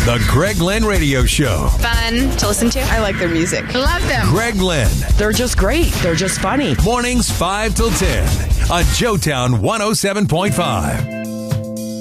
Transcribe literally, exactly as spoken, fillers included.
The Greg Lynn Radio Show. Fun to listen to. I like their music. I love them. Greg Lynn. They're just great. They're just funny. Mornings five till ten on Joetown one oh seven point five.